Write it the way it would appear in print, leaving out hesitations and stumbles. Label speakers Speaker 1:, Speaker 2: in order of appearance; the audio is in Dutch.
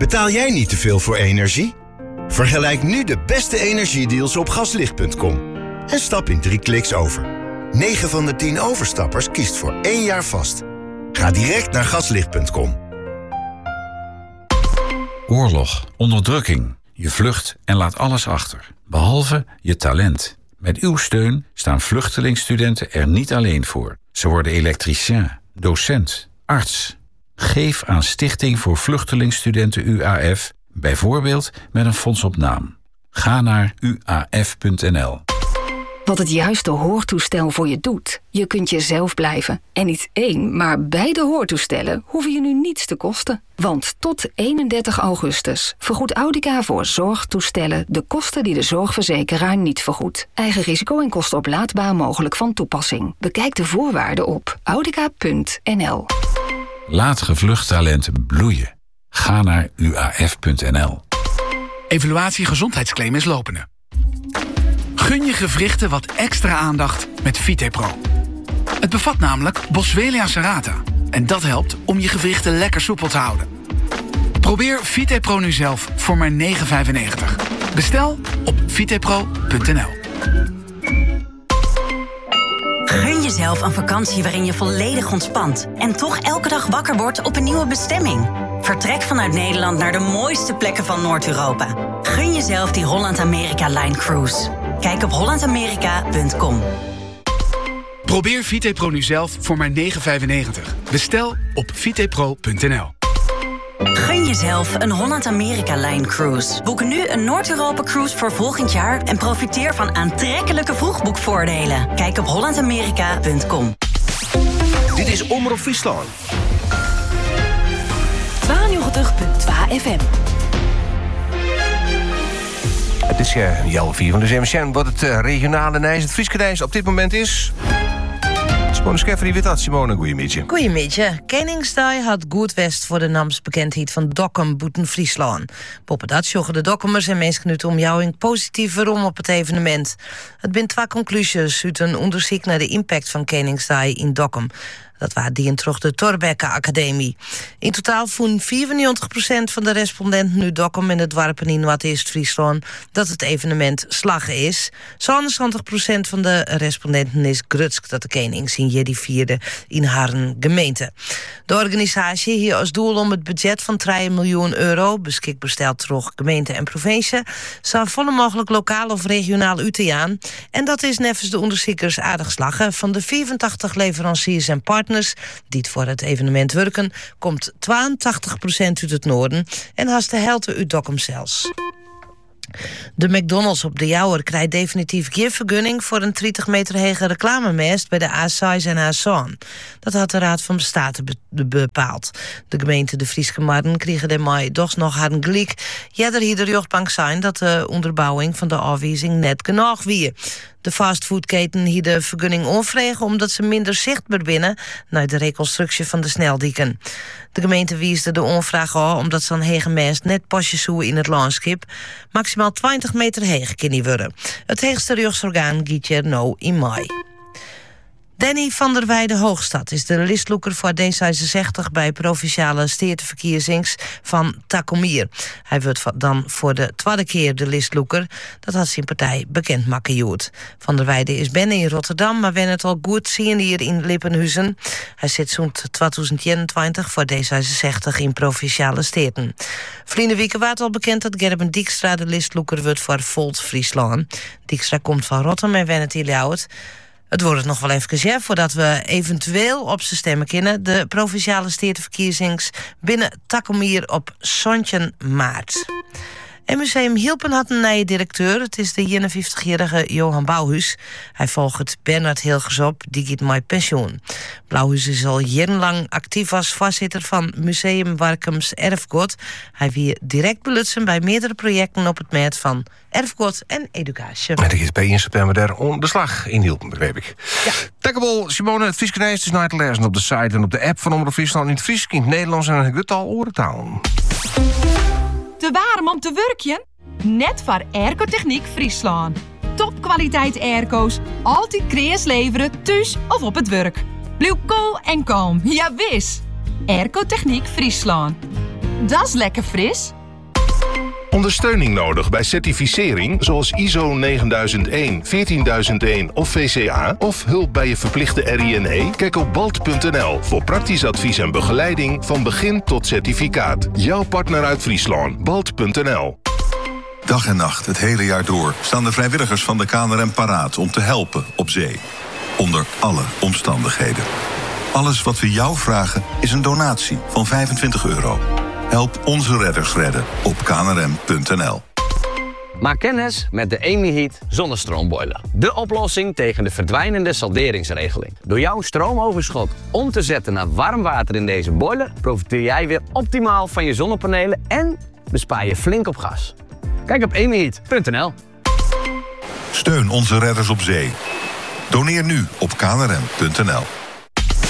Speaker 1: Betaal jij niet te veel voor energie? Vergelijk nu de beste energiedeals op gaslicht.com. En stap in 3 kliks over. 9 van de 10 overstappers kiest voor 1 jaar vast. Ga direct naar gaslicht.com.
Speaker 2: Oorlog, onderdrukking. Je vlucht en laat alles achter. Behalve je talent. Met uw steun staan vluchtelingstudenten er niet alleen voor. Ze worden elektricien, docent, arts. Geef aan Stichting voor Vluchtelingstudenten UAF, bijvoorbeeld met een fonds op naam. Ga naar uaf.nl.
Speaker 3: Wat het juiste hoortoestel voor je doet. Je kunt jezelf blijven. En niet 1, maar beide hoortoestellen hoeven je nu niets te kosten. Want tot 31 augustus vergoedt Audica voor zorgtoestellen de kosten die de zorgverzekeraar niet vergoedt. Eigen risico en kosten oplaadbaar mogelijk van toepassing. Bekijk de voorwaarden op audica.nl.
Speaker 2: Laat gevlucht talenten bloeien. Ga naar uaf.nl.
Speaker 4: Evaluatie gezondheidsclaim is lopende. Gun je gewrichten wat extra aandacht met VitePro. Het bevat namelijk Boswellia serrata. En dat helpt om je gewrichten lekker soepel te houden. Probeer VitePro nu zelf voor maar €9,95. Bestel op vitepro.nl.
Speaker 5: Gun jezelf een vakantie waarin je volledig ontspant en toch elke dag wakker wordt op een nieuwe bestemming. Vertrek vanuit Nederland naar de mooiste plekken van Noord-Europa. Gun jezelf die Holland-Amerika-Line Cruise. Kijk op hollandamerika.com.
Speaker 4: Probeer VitePro nu zelf voor maar €9,95. Bestel op vitepro.nl.
Speaker 5: Gun jezelf een Holland-Amerika-Line Cruise. Boek nu een Noord-Europa-cruise voor volgend jaar en profiteer van aantrekkelijke vroegboekvoordelen. Kijk op hollandamerika.com.
Speaker 6: Dit is Omroep Friesland.
Speaker 3: 92.2 FM.
Speaker 6: Het is jouw 4 van de MCN. Wat het regionale Nijs, het Frieske Nijs op dit moment is. Simone Scheffer, weet dat. Simone, goeiemiddag.
Speaker 7: Goeiemiddag. Koningsdag had goed west voor de naamsbekendheid van Dokkum boeten Friesland. Boppen dat joggen de Dokkumers en mensen nu om jou in positief waarom op het evenement. Het zijn 2 conclusies uit een onderzoek naar de impact van Koningsdag in Dokkum. Dat waren die in terug de Thorbecke Academie. In totaal vonden 94% van de respondenten nu Dokkum in het dorpen in Noord-East-Friesland dat het evenement slagen is. 70% van de respondenten is grutsk dat de koning zien die vierde in haar gemeente. De organisatie hier als doel om het budget van €3 miljoen beschikbaar stelt terug gemeente en provincie, zou volle mogelijk lokaal of regionaal uit aan. En dat is nevens de onderzoekers aardig slagen. Van de 84 leveranciers en partners die het voor het evenement werken, komt 82% uit het noorden en haast de helft uit Dokkum zelfs. De McDonald's op de Jouwer krijgt definitief geen vergunning voor een 30 meter hoge reclamemast bij de A6 en A7. Dat had de Raad van State bepaald. De gemeente de Frieske Marden kregen daarmee toch nog haar gelijk. Jeder hier de rechtbank zijn dat de onderbouwing van de afwijzing net genoeg wie. De fastfoodketen hier de vergunning onvregen omdat ze minder zichtbaar binnen naar de reconstructie van de sneldieken. De gemeente wiesde de onvraag al omdat zo'n hege mast net pasjes zoeken in het landschap. Maximaal 20 meter hege kan die worden. Het hoogste rechtsorgaan giet je nou in mei. Danny van der Weijden Hoogstad is de listloeker voor D66 bij provinciale stedenverkiezings van Takomier. Hij wordt dan voor de 2e keer de listloeker. Dat had zijn partij bekend maken. Van der Weijden is binnen in Rotterdam, maar wen het al goed zien hier in Lippenhuizen. Hij zit zo'n 2021 voor D66 in provinciale steden. Verleden week werd al bekend dat Gerben Dijkstra de listloeker wordt voor Volt Friesland. Dijkstra komt van Rotterdam en wen het hier oud. Het wordt nog wel even voordat we eventueel op zijn stemmen kunnen. De provinciale stedenverkiezings binnen Takomier op 17 maart. En Museum Hilpen had een nieuwe directeur. Het is de 51-jarige Johan Bouwhuis. Hij volgt Bernard Hilgers op, die gaat met pensioen. Bouwhuis is al jarenlang actief als voorzitter van Museum Warkums Erfgoed. Hij wie direct belutsen bij meerdere projecten op het gebied van erfgoed en educatie.
Speaker 6: En er is bij 1 september daar on de slag in Hilpen, begreep ik. Ja. Dankjewel, Simone. Het Frieske Nijs is naar te lezen op de site en op de app van Omroep Friesland in het Fries, in het Nederlands en in het al oorentaal.
Speaker 8: Te warm om te werken? Net voor Airco-Techniek Friesland. Topkwaliteit airco's, altijd krees leveren, thuis of op het werk. Blijf cool en kalm, ja wis. Airco-Techniek Friesland. Dat is lekker fris.
Speaker 9: Ondersteuning nodig bij certificering zoals ISO 9001, 14001 of VCA... of hulp bij je verplichte RINE? Kijk op balt.nl voor praktisch advies en begeleiding van begin tot certificaat. Jouw partner uit Friesland. Balt.nl.
Speaker 10: Dag en nacht, het hele jaar door, staan de vrijwilligers van de KNRM paraat om te helpen op zee. Onder alle omstandigheden. Alles wat we jou vragen is een donatie van €25. Help onze redders redden op knrm.nl.
Speaker 11: Maak kennis met de Emi-Heat zonnestroomboiler. De oplossing tegen de verdwijnende salderingsregeling. Door jouw stroomoverschot om te zetten naar warm water in deze boiler... profiteer jij weer optimaal van je zonnepanelen en bespaar je flink op gas. Kijk op emiheat.nl.
Speaker 10: Steun onze redders op zee. Doneer nu op knrm.nl.